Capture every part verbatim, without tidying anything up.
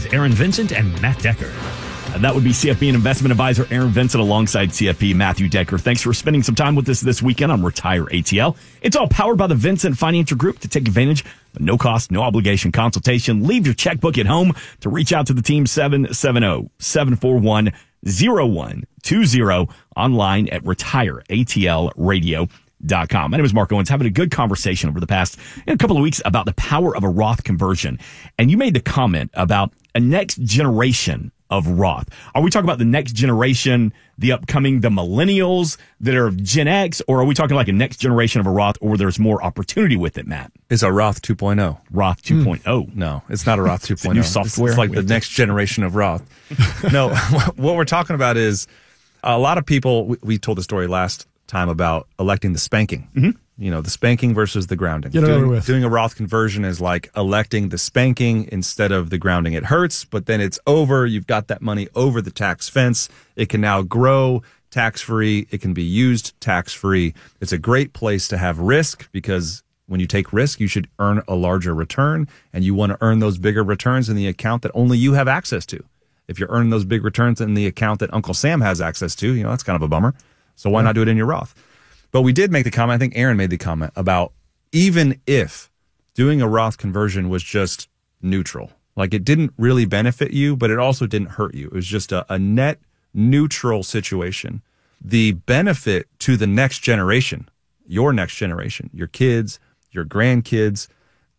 with Aaron Vincent and Matt Decker. And that would be C F P and investment advisor Aaron Vincent alongside C F P Matthew Decker. Thanks for spending some time with us this weekend on Retire A T L. It's all powered by the Vincent Financial Group to take advantage of no cost, no obligation consultation. Leave your checkbook at home to reach out to the team seven seven zero, seven four one, zero one two zero online at retire A T L radio dot com. My name is Mark Owens, having a good conversation over the past in a couple of weeks about the power of a Roth conversion. And you made the comment about a next generation of Roth. Are we talking about the next generation, the upcoming, the millennials that are Gen X, or are we talking like a next generation of a Roth, or there's more opportunity with it, Matt? It's a Roth two point oh. Roth two point oh. Mm. No, it's not a Roth two point oh. It's a new software. It's like the next generation of Roth. No, what we're talking about is a lot of people, we, we told the story last time about electing the spanking. Mm-hmm. You know, the spanking versus the grounding. Get it doing, over with. Doing a Roth conversion is like electing the spanking instead of the grounding. It hurts, but then it's over. You've got that money over the tax fence. It can now grow tax-free. It can be used tax-free. It's a great place to have risk because when you take risk, you should earn a larger return, and you want to earn those bigger returns in the account that only you have access to. If you're earning those big returns in the account that Uncle Sam has access to, you know, that's kind of a bummer. So why not do it in your Roth? But we did make the comment, I think Aaron made the comment about even if doing a Roth conversion was just neutral, like it didn't really benefit you, but it also didn't hurt you. It was just a, a net neutral situation. The benefit to the next generation, your next generation, your kids, your grandkids,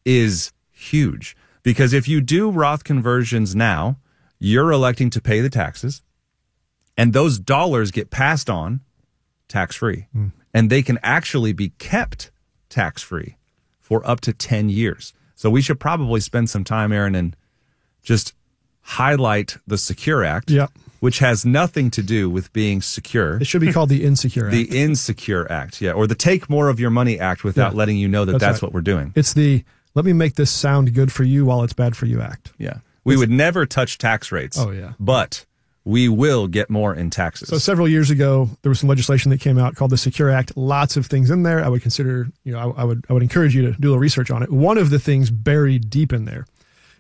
is huge. Because if you do Roth conversions now, you're electing to pay the taxes, and those dollars get passed on tax-free. Mm. And they can actually be kept tax-free for up to ten years. So we should probably spend some time, Aaron, and just highlight the Secure Act, yep. which has nothing to do with being secure. It should be called the Insecure Act. The Insecure Act, yeah, or the Take More of Your Money Act without yeah. letting you know that that's, that's right. what we're doing. It's the let me make this sound good for you while it's bad for you act. Yeah. We it's, would never touch tax rates. Oh, yeah. But we will get more in taxes. So several years ago, there was some legislation that came out called the Secure Act. Lots of things in there. I would consider, you know, I, I would I would encourage you to do a little research on it. One of the things buried deep in there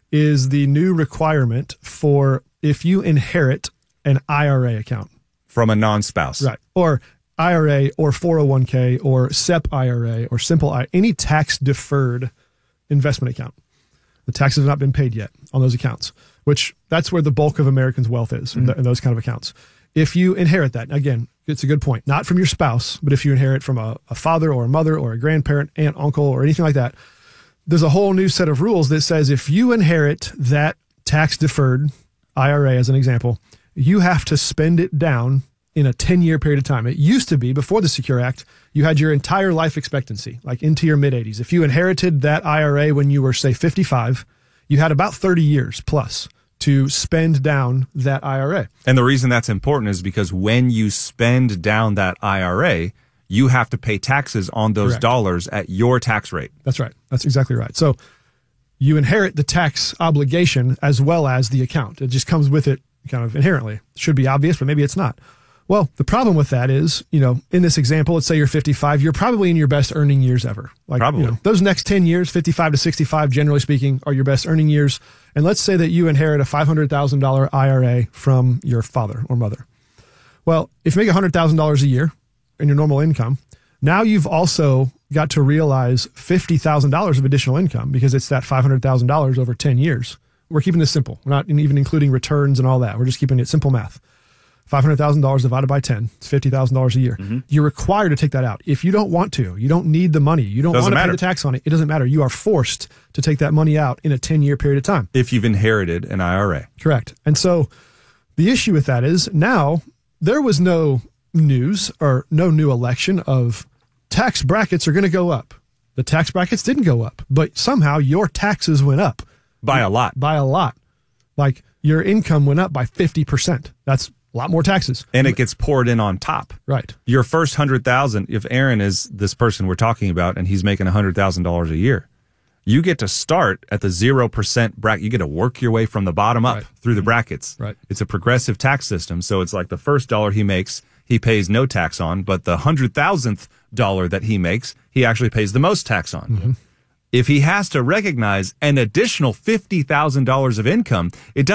is the new requirement for if you inherit an I R A account. From a non-spouse. Right. Or I R A or four oh one k or S E P I R A or simple I R A, any tax-deferred investment account. The taxes have not been paid yet on those accounts, which that's where the bulk of Americans' wealth is, mm-hmm. in, the, in those kind of accounts. If you inherit that, again, it's a good point, not from your spouse, but if you inherit from a, a father or a mother or a grandparent, aunt, uncle, or anything like that, there's a whole new set of rules that says if you inherit that tax-deferred I R A, as an example, you have to spend it down in a ten-year period of time. It used to be, before the Secure Act, you had your entire life expectancy, like into your mid-eighties. If you inherited that I R A when you were, say, fifty-five, you had about thirty years plus to spend down that I R A. And the reason that's important is because when you spend down that I R A, you have to pay taxes on those Correct. dollars at your tax rate. That's right. That's exactly right. So you inherit the tax obligation as well as the account. It just comes with it kind of inherently. It should be obvious, but maybe it's not. Well, the problem with that is, you know, in this example, let's say you're fifty-five, you're probably in your best earning years ever. Like, probably. You know, those next ten years, fifty-five to sixty-five, generally speaking, are your best earning years. And let's say that you inherit a five hundred thousand dollars I R A from your father or mother. Well, if you make one hundred thousand dollars a year in your normal income, now you've also got to realize fifty thousand dollars of additional income because it's that five hundred thousand dollars over ten years. We're keeping this simple. We're not even including returns and all that. We're just keeping it simple math. five hundred thousand dollars divided by ten, it's fifty thousand dollars a year. Mm-hmm. You're required to take that out. If you don't want to, you don't need the money, you don't doesn't want to matter. pay the tax on it, it doesn't matter. You are forced to take that money out in a ten-year period of time. If you've inherited an I R A. Correct. And so the issue with that is now there was no news or no new election of tax brackets are going to go up. The tax brackets didn't go up, but somehow your taxes went up. By a lot. By a lot. Like your income went up by fifty percent. That's a lot more taxes. And it gets poured in on top. Right. Your first one hundred thousand dollars, if Aaron is this person we're talking about and he's making one hundred thousand dollars a year, you get to start at the zero percent bracket. You get to work your way from the bottom up right. through the brackets. Right. It's a progressive tax system. So it's like the first dollar he makes, he pays no tax on, but the one hundred thousandth dollar that he makes, he actually pays the most tax on. Mm-hmm. If he has to recognize an additional fifty thousand dollars of income, it doesn't